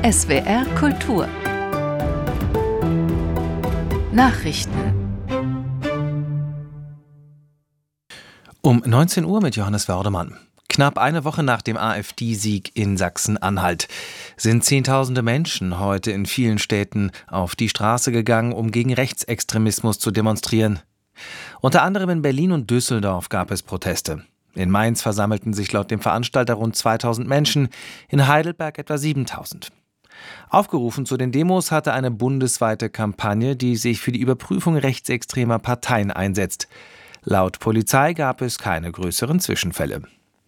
SWR Kultur Nachrichten Um 19 Uhr mit Johannes Wördemann. Knapp eine Woche nach dem AfD-Sieg in Sachsen-Anhalt sind Zehntausende Menschen heute in vielen Städten auf die Straße gegangen, um gegen Rechtsextremismus zu demonstrieren. Unter anderem in Berlin und Düsseldorf gab es Proteste. In Mainz versammelten sich laut dem Veranstalter rund 2000 Menschen, in Heidelberg etwa 7000. Aufgerufen zu den Demos hatte eine bundesweite Kampagne, die sich für die Überprüfung rechtsextremer Parteien einsetzt. Laut Polizei gab es keine größeren Zwischenfälle.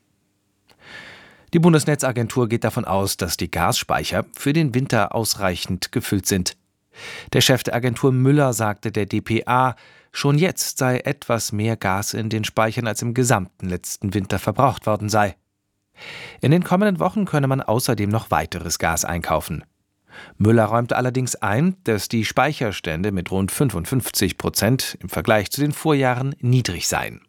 Die Bundesnetzagentur geht davon aus, dass die Gasspeicher für den Winter ausreichend gefüllt sind. Der Chef der Agentur Müller sagte der dpa, schon jetzt sei etwas mehr Gas in den Speichern als im gesamten letzten Winter verbraucht worden sei. In den kommenden Wochen könne man außerdem noch weiteres Gas einkaufen. Müller räumte allerdings ein, dass die Speicherstände mit rund 55% im Vergleich zu den Vorjahren niedrig seien.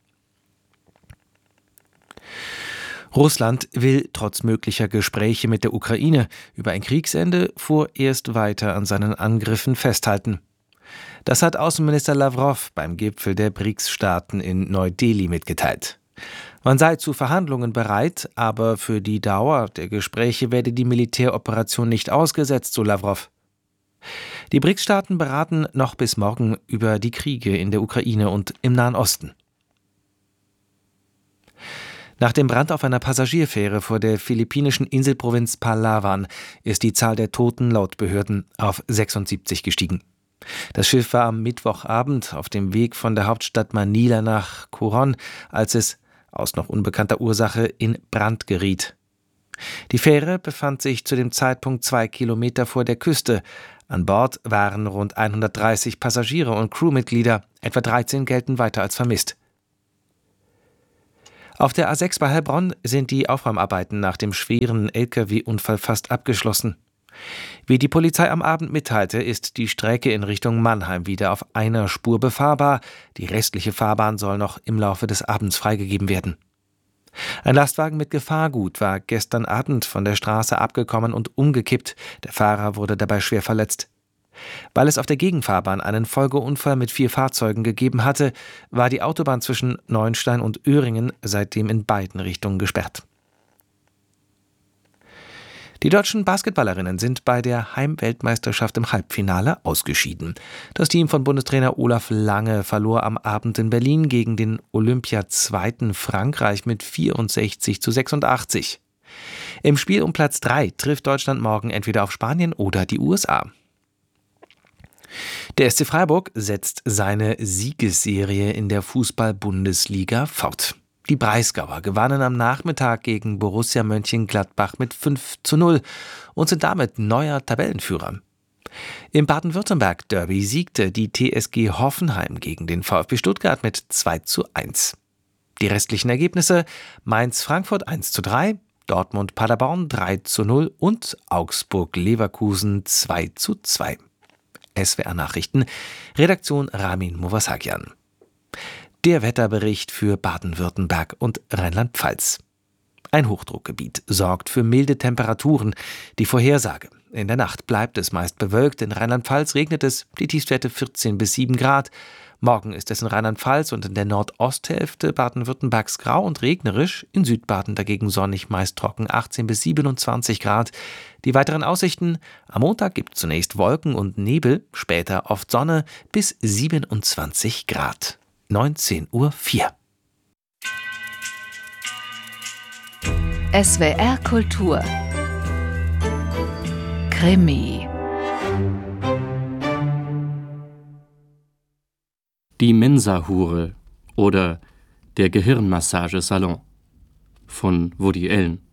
Russland will trotz möglicher Gespräche mit der Ukraine über ein Kriegsende vorerst weiter an seinen Angriffen festhalten. Das hat Außenminister Lavrov beim Gipfel der BRICS-Staaten in Neu-Delhi mitgeteilt. Man sei zu Verhandlungen bereit, aber für die Dauer der Gespräche werde die Militäroperation nicht ausgesetzt, so Lavrov. Die BRICS-Staaten beraten noch bis morgen über die Kriege in der Ukraine und im Nahen Osten. Nach dem Brand auf einer Passagierfähre vor der philippinischen Inselprovinz Palawan ist die Zahl der Toten laut Behörden auf 76 gestiegen. Das Schiff war am Mittwochabend auf dem Weg von der Hauptstadt Manila nach Coron, als es aus noch unbekannter Ursache in Brand geriet. Die Fähre befand sich zu dem Zeitpunkt 2 Kilometer vor der Küste. An Bord waren rund 130 Passagiere und Crewmitglieder, etwa 13 gelten weiter als vermisst. Auf der A6 bei Heilbronn sind die Aufräumarbeiten nach dem schweren Lkw-Unfall fast abgeschlossen. Wie die Polizei am Abend mitteilte, ist die Strecke in Richtung Mannheim wieder auf einer Spur befahrbar. Die restliche Fahrbahn soll noch im Laufe des Abends freigegeben werden. Ein Lastwagen mit Gefahrgut war gestern Abend von der Straße abgekommen und umgekippt. Der Fahrer wurde dabei schwer verletzt. Weil es auf der Gegenfahrbahn einen Folgeunfall mit 4 Fahrzeugen gegeben hatte, war die Autobahn zwischen Neuenstein und Öhringen seitdem in beiden Richtungen gesperrt. Die deutschen Basketballerinnen sind bei der Heimweltmeisterschaft im Halbfinale ausgeschieden. Das Team von Bundestrainer Olaf Lange verlor am Abend in Berlin gegen den Olympia-Zweiten Frankreich mit 64:86. Im Spiel um Platz 3 trifft Deutschland morgen entweder auf Spanien oder die USA. Der SC Freiburg setzt seine Siegesserie in der Fußball-Bundesliga fort. Die Breisgauer gewannen am Nachmittag gegen Borussia Mönchengladbach mit 5:0 und sind damit neuer Tabellenführer. Im Baden-Württemberg-Derby siegte die TSG Hoffenheim gegen den VfB Stuttgart mit 2:1. Die restlichen Ergebnisse: Mainz-Frankfurt 1:3, Dortmund-Paderborn 3:0 und Augsburg-Leverkusen 2:2. SWR Nachrichten, Redaktion Ramin Movasakian. Der Wetterbericht für Baden-Württemberg und Rheinland-Pfalz. Ein Hochdruckgebiet sorgt für milde Temperaturen. Die Vorhersage: In der Nacht bleibt es meist bewölkt. In Rheinland-Pfalz regnet es, die Tiefstwerte 14 bis 7 Grad. Morgen ist es in Rheinland-Pfalz und in der Nordosthälfte Baden-Württembergs grau und regnerisch. In Südbaden dagegen sonnig, meist trocken, 18 bis 27 Grad. Die weiteren Aussichten: Am Montag gibt es zunächst Wolken und Nebel, später oft Sonne bis 27 Grad. 19:04 Uhr. SWR Kultur Krimi. Die Mensa-Hure oder der Gehirnmassagesalon von Woody Allen.